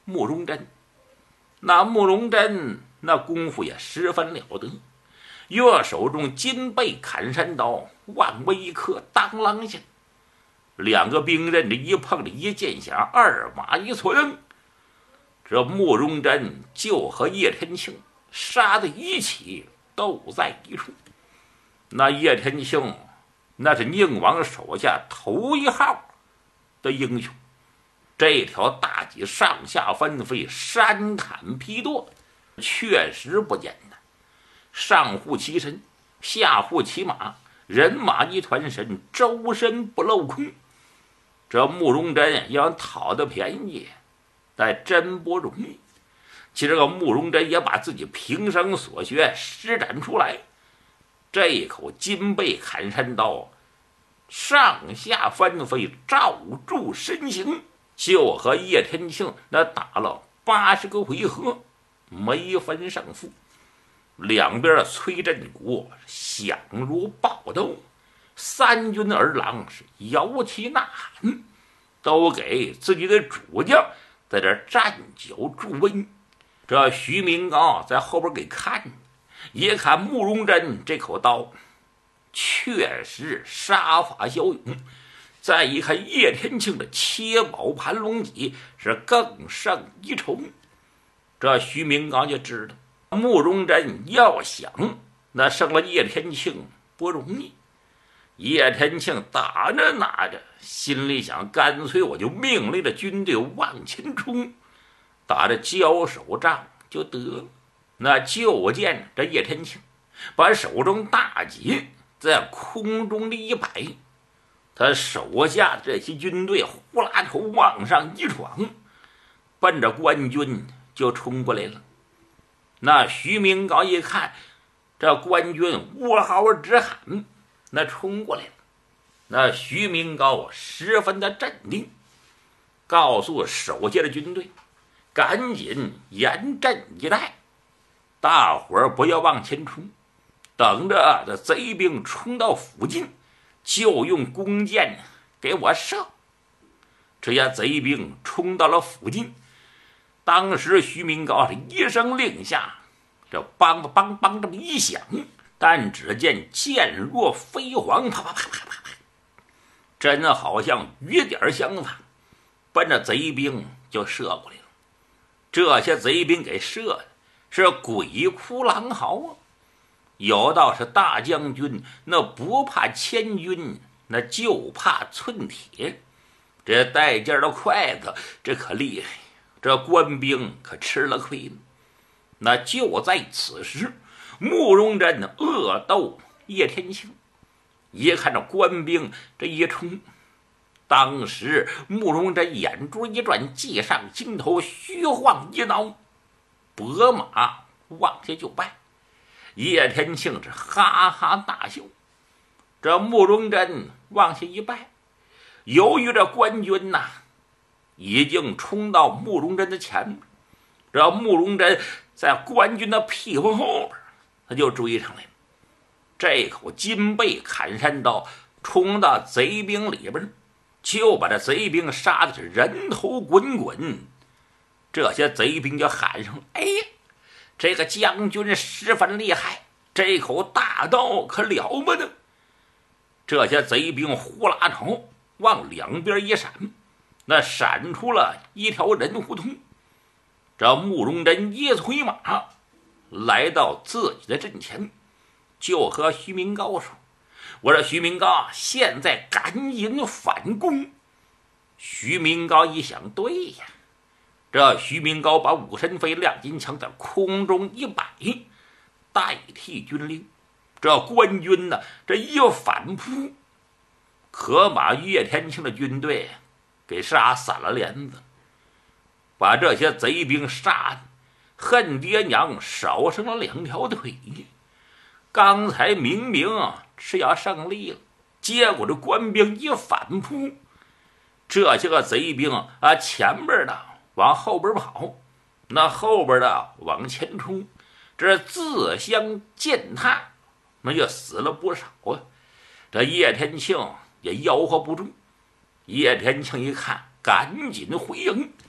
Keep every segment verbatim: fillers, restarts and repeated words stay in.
慕容真。那慕容真那功夫也十分了得，右手中金背砍山刀，万为一刻，当啷下，两个兵刃这一碰，这一剑响，二马一寸，这慕容真就和叶天庆杀在一起，斗在一处。那叶天庆那是宁王手下头一号的英雄，这条大戟上下翻飞，山砍劈剁，确实不简单。上护其身，下护其马，人马一团身，周身不镂空。这慕容真要讨得便宜，但真不容易。其实这个慕容真也把自己平生所学施展出来，这口金背砍山刀上下翻飞，罩住身形，就和叶天庆那打了八十个回合，没分胜负。两边的崔振国响如爆斗，三军儿郎是摇旗呐喊，都给自己的主将在这站脚助威。这徐明高在后边给看，一看慕容真这口刀确实杀法骁勇，再一看叶天庆的切宝盘龙戟是更胜一筹。这徐明高就知道慕容真要想那胜了叶天庆不容易。叶天庆打着拿着，心里想，干脆我就命令着军队往前冲，打着交手仗就得了。那就见这叶天庆把手中大戟在空中的一摆，他手下这些军队呼啦头往上一闯，奔着官军就冲过来了。那徐明高一看这官军呜嚎直喊，那冲过来了。那徐明高十分的镇定，告诉手下的军队赶紧严阵以待，大伙儿不要往前冲，等着这贼兵冲到附近，就用弓箭给我射。这些贼兵冲到了附近，当时徐明高是一声令下，这梆梆梆这么一响，但只见箭若飞蝗，啪啪啪啪啪啪，真好像雨点相反，奔着贼兵就射过来了。这些贼兵给射的是鬼哭狼嚎啊！有道是大将军那不怕千军，那就怕寸铁。这带劲的筷子这可厉害，这官兵可吃了亏了。那就在此时，慕容真恶斗叶天庆，一看这官兵这一冲，当时慕容真眼珠一转，计上心头，虚晃一挠，拨马往下就拜。叶天庆是哈哈大笑，这慕容真往下一拜，由于这官军呐已经冲到慕容真的前面，这慕容真在官军的屁股后边他就追上来了。这口金背砍山刀冲到贼兵里边，就把这贼兵杀的是人头滚滚。这些贼兵就喊上，哎呀，这个将军十分厉害，这口大刀可了不得。这些贼兵呼啦头往两边一闪，那闪出了一条人胡同。这慕容真一催马来到自己的阵前，就和徐明高说，我说徐明高，现在赶紧反攻。徐明高一想，对呀，这徐明高把武神飞亮金枪在空中一摆，代替军令。这官军呢，这一反扑，可把叶天庆的军队给杀散了连子，把这些贼兵杀的恨爹娘少生了两条腿。刚才明明是要胜利了，结果这官兵一反扑，这些个贼兵啊，前边的往后边跑，那后边的往前冲，这自相践踏，那就死了不少啊。这叶天庆也吆喝不住，叶天庆一看，赶紧回营。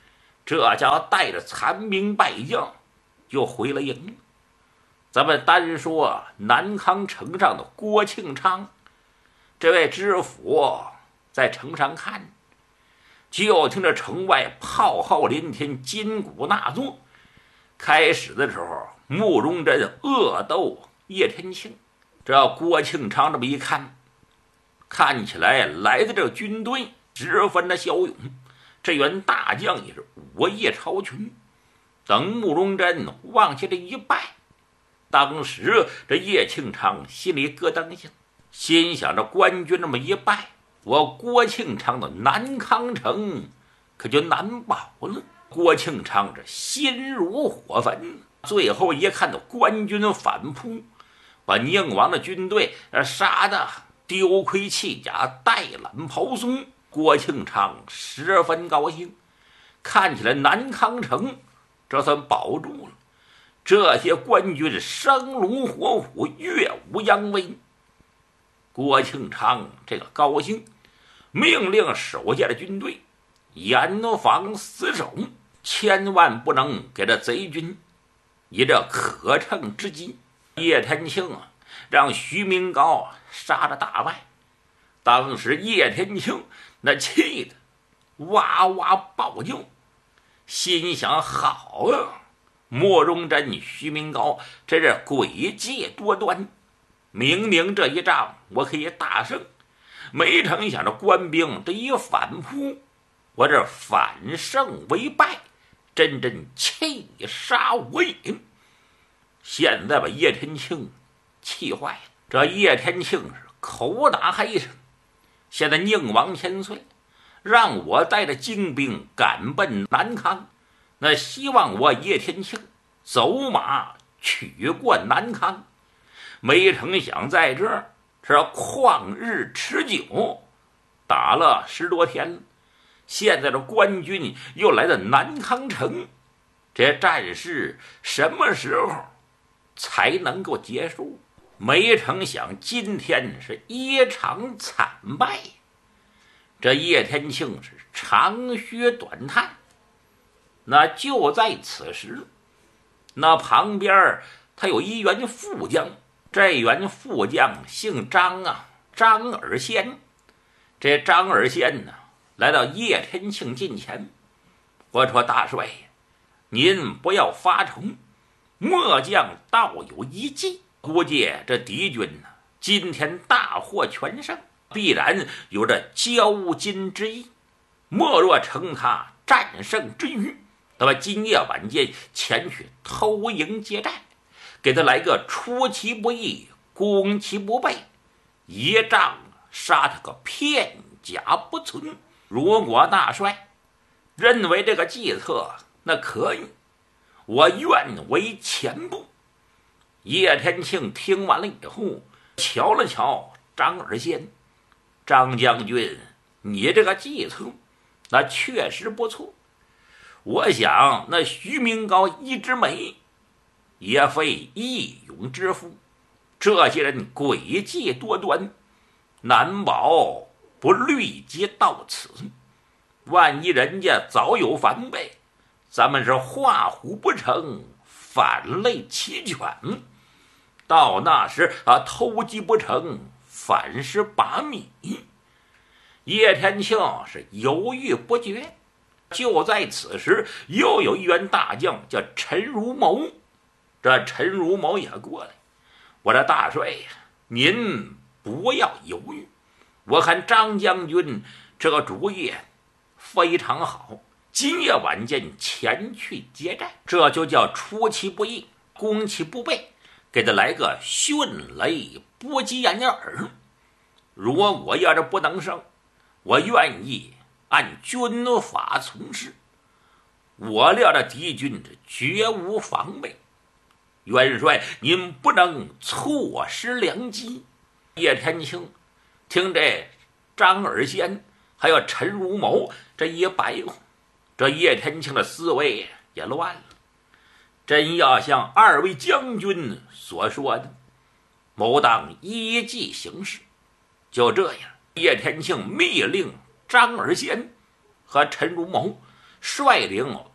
这家伙带着残兵败将就回了营了。咱们单说南康城上的郭庆昌，这位知府在城上看，就听着城外炮号连天，金鼓纳作。开始的时候，慕容真恶斗叶天庆，这郭庆昌这么一看，看起来来的这个军队十分的骁勇，这员大将也是武艺超群。等慕容真往下这一拜，当时这叶庆昌心里咯噔一下，心想着官军这么一拜，我郭庆昌的南康城可就难保了。郭庆昌这心如火焚，最后一看到官军反扑，把宁王的军队杀得丢盔弃甲，带揽袍松。郭庆昌十分高兴，看起来南康城这算保住了。这些官军生龙活虎，耀武扬威。郭庆昌这个高兴，命令手下的军队严防死守，千万不能给这贼军以这可乘之机。叶天庆啊，让徐明高杀了大败。当时叶天庆那气得哇哇暴叫，心想好啊，慕容真、徐明高这是诡计多端，明明这一仗我可以大胜，没成想这官兵这一反扑，我这反胜为败，真真气杀我也。现在把叶天庆气坏了，这叶天庆是口打黑声，现在宁王千岁让我带着精兵赶奔南康，那希望我叶天庆走马取过南康，没成想在这儿是旷日持久，打了十多天了，现在这官军又来到南康城，这战事什么时候才能够结束？没成想今天是一场惨败。这叶天庆是长吁短叹。那就在此时，那旁边他有一员副将，这员副将姓张啊，张尔先。这张尔先呢，来到叶天庆近前，我说大帅，您不要发愁，末将倒有一计，估计这敌军呢，今天大获全胜，必然有着交金之意。莫若乘他战胜之余，那么今夜晚间前去偷营劫寨，给他来个出其不意，攻其不备，一仗杀他个片甲不存。如果大帅认为这个计策那可以，我愿为前部。叶天庆听完了以后，瞧了瞧张尔先，张将军，你这个计策那确实不错，我想那徐明高一枝梅也非义勇之夫，这些人诡计多端，难保不虑及到此。万一人家早有防备，咱们是画虎不成反类齐全，到那时啊，偷鸡不成反是把米。叶天庆是犹豫不决。就在此时，又有一员大将叫陈如谋。这陈如谋也过来，我的大帅呀，您不要犹豫，我看张将军这个主意非常好，今夜晚间前去劫寨，这就叫出其不意，攻其不备，给他来个迅雷不及掩耳。如果我要是不能胜，我愿意按军法从事。我料这敌军绝无防备，元帅您不能错失良机。叶天庆听这张尔先还有陈如谋这一白话，这叶天庆的思维也乱了。真要像二位将军所说的，谋当依计行事。就这样，叶天庆密令张尔先和陈如谋率领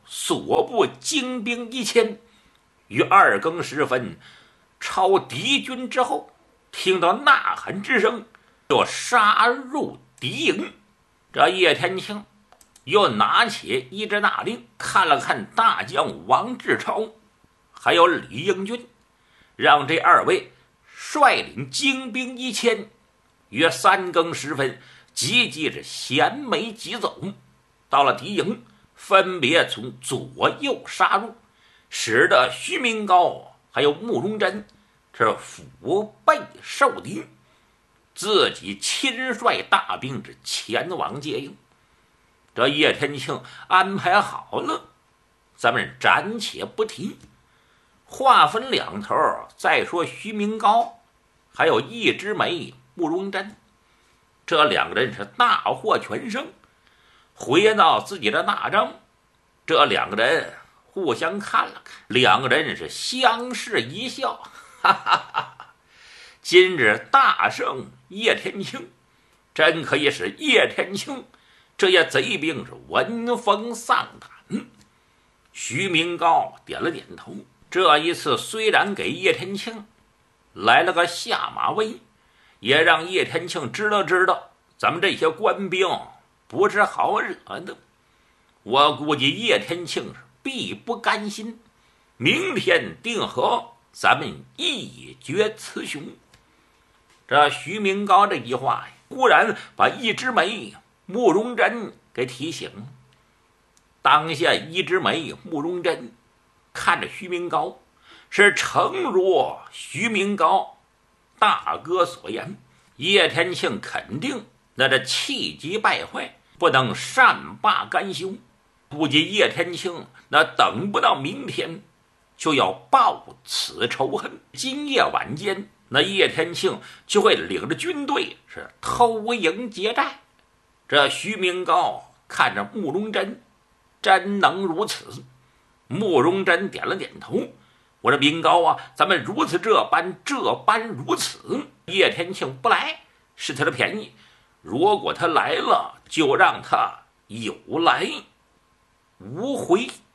所部精兵一千，于二更时分超敌军之后，听到呐喊之声，就杀入敌营。这叶天庆又拿起一支大令，看了看大将王志超还有李应军，让这二位率领精兵一千，约三更时分急急着衔枚疾走，到了敌营，分别从左右杀入，使得徐明高还有慕容真是腹背受敌，自己亲率大兵是前往接应。这叶天庆安排好了，咱们暂且不提。话分两头，再说徐明高还有易之梅、慕容真，这两个人是大获全胜，回到自己的大帐。这两个人互相看了看，两个人是相视一笑，哈哈哈！今日大胜叶天庆，真可以使叶天庆这些贼兵是闻风丧胆。徐明高点了点头，这一次虽然给叶天庆来了个下马威，也让叶天庆知道知道咱们这些官兵不是好惹的。我估计叶天庆是必不甘心，明天定和咱们一决雌雄。这徐明高这句话忽然把易之梅、慕容真给提醒了。当下易之梅、慕容真看着徐明高，是诚如徐明高大哥所言，叶天庆肯定那这气急败坏，不能善罢甘休。估计叶天庆那等不到明天就要报此仇恨。今夜晚间，那叶天庆就会领着军队是偷营劫寨。这徐明高看着慕容真，真能如此？慕容真点了点头，我说明高啊，咱们如此这般这般如此，叶天庆不来是他的便宜，如果他来了，就让他有来无回。